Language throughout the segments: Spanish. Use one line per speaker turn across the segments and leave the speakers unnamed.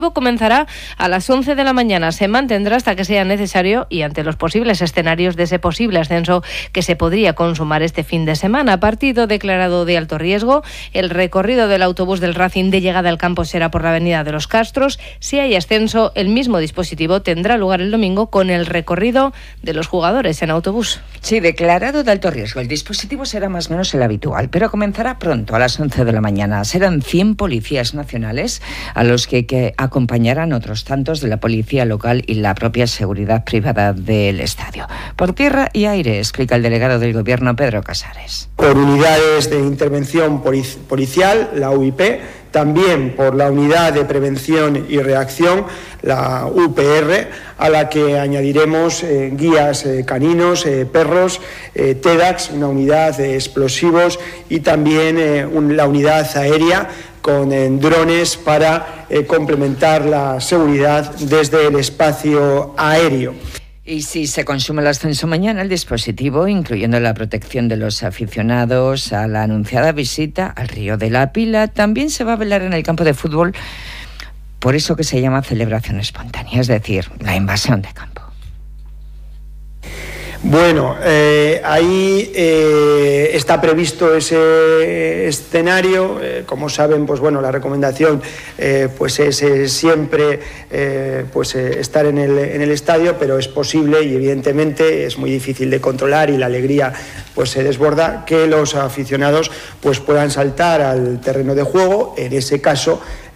Comenzará a las 11 de la mañana, se mantendrá hasta que sea necesario y ante los posibles escenarios de ese posible ascenso que se podría consumar este fin de semana. Partido declarado de alto riesgo. El recorrido del autobús del Racing de llegada al campo será por la avenida de los Castros. Si hay ascenso, el mismo dispositivo tendrá lugar el domingo con el recorrido de los jugadores en autobús.
Sí, declarado de alto riesgo. El dispositivo será más o menos el habitual, pero comenzará pronto, a las 11 de la mañana. Serán 100 policías nacionales a los que acompañarán otros tantos de la policía local y la propia seguridad privada del estadio. Por tierra y aire, explica el delegado del Gobierno, Pedro Casares.
Por unidades de intervención policial, la UIP, también por la Unidad de Prevención y Reacción, la UPR, a la que añadiremos guías caninos, perros, TEDAX, una unidad de explosivos y también la unidad aérea con drones para complementar la seguridad desde el espacio aéreo.
Y si se consume el ascenso mañana, el dispositivo, incluyendo la protección de los aficionados a la anunciada visita al Río de la Pila, también se va a velar en el campo de fútbol, por eso que se llama celebración espontánea, es decir, la invasión de campo.
Bueno, ahí está previsto ese escenario. Como saben, pues bueno, la recomendación pues es siempre estar en el estadio, pero es posible y evidentemente es muy difícil de controlar y la alegría pues se desborda, que los aficionados pues puedan saltar al terreno de juego. En ese caso,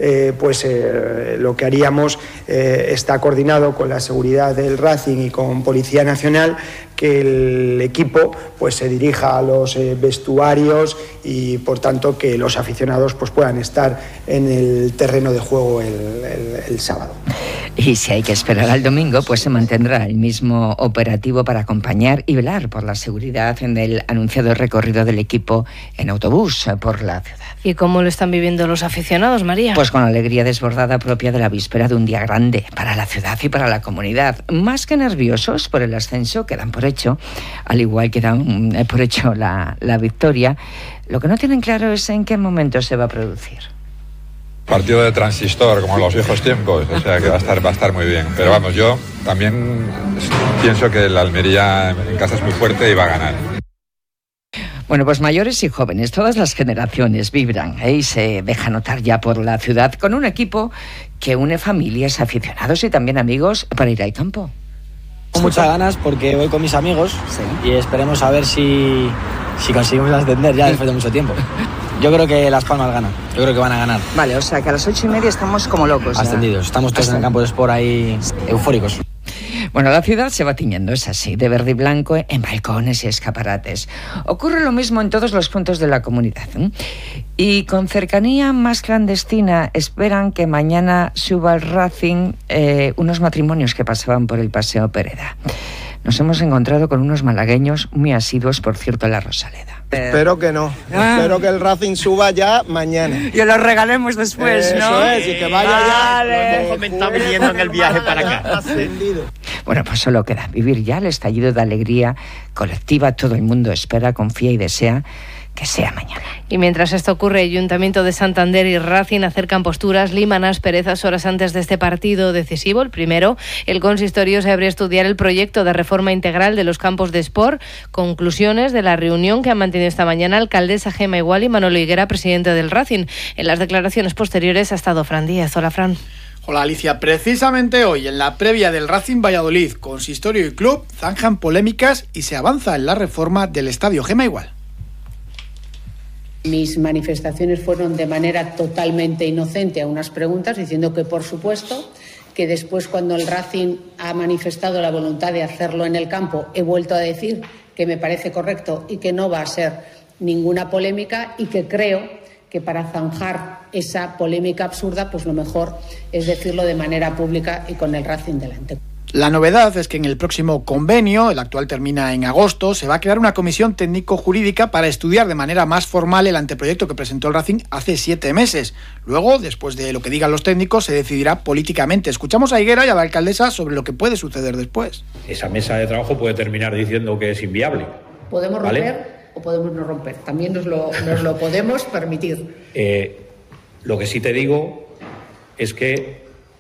lo que haríamos está coordinado con la seguridad del Racing y con Policía Nacional, que el equipo pues se dirija a los vestuarios y por tanto que los aficionados pues puedan estar en el terreno de juego el sábado.
Y si hay que esperar al domingo, pues se mantendrá el mismo operativo para acompañar y velar por la seguridad en el anunciado recorrido del equipo en autobús por la ciudad.
¿Y cómo lo están viviendo los aficionados, María?
Pues con alegría desbordada propia de la víspera de un día grande para la ciudad y para la comunidad. Más que nerviosos por el ascenso, que dan por hecho, al igual que dan por hecho la victoria, lo que no tienen claro es en qué momento se va a producir.
Partido de transistor, como en los viejos tiempos, o sea que va a estar muy bien. Pero vamos, yo también pienso que la Almería en casa es muy fuerte y va a ganar.
Bueno, pues mayores y jóvenes, todas las generaciones vibran y se deja notar ya por la ciudad con un equipo que une familias, aficionados y también amigos para ir al campo.
Con muchas ganas porque voy con mis amigos, sí, y esperemos a ver si conseguimos ascender ya después de mucho tiempo. Yo creo que Las Palmas gana, yo creo que van a ganar.
Vale, o sea que a las 8:30 estamos como locos.
Ascendidos, estamos todos en el campo de Sport ahí eufóricos.
Bueno, la ciudad se va tiñendo, es así, de verde y blanco en balcones y escaparates. Ocurre lo mismo en todos los puntos de la comunidad, ¿eh? Y con cercanía más clandestina esperan que mañana suba al Racing unos matrimonios que pasaban por el Paseo Pereda. Nos hemos encontrado con unos malagueños muy asiduos, por cierto, en la Rosaleda.
Espero que no. Espero que el Racing suba ya mañana.
Y los regalemos después, ¿no?
Eso es, y que vaya ya.
Lo hemos comentado viniendo en el viaje para acá.
Bueno, pues solo queda vivir ya el estallido de alegría colectiva. Todo el mundo espera, confía y desea que sea mañana.
Y mientras esto ocurre, Ayuntamiento de Santander y Racing acercan posturas, liman asperezas horas antes de este partido decisivo. El primero, el consistorio se abre a estudiar el proyecto de reforma integral de los campos de Sport. Conclusiones de la reunión que han mantenido esta mañana alcaldesa Gemma Igual y Manolo Higuera, presidente del Racing. En las declaraciones posteriores ha estado Fran Díaz. Hola, Fran.
Hola, Alicia. Precisamente hoy, en la previa del Racing Valladolid, consistorio y club zanjan polémicas y se avanza en la reforma del estadio Gemma Igual.
Mis manifestaciones fueron de manera totalmente inocente a unas preguntas, diciendo que, por supuesto, que después, cuando el Racing ha manifestado la voluntad de hacerlo en el campo, he vuelto a decir que me parece correcto y que no va a ser ninguna polémica y que creo que para zanjar esa polémica absurda, pues lo mejor es decirlo de manera pública y con el Racing delante.
La novedad es que en el próximo convenio, el actual termina en agosto, se va a crear una comisión técnico-jurídica para estudiar de manera más formal el anteproyecto que presentó el Racing hace 7 meses. Luego, después de lo que digan los técnicos, se decidirá políticamente. Escuchamos a Higuera y a la alcaldesa sobre lo que puede suceder después.
Esa mesa de trabajo puede terminar diciendo que es inviable.
¿Podemos romper?
¿Vale?
O podemos no romper. También nos lo podemos permitir.
Lo que sí te digo es que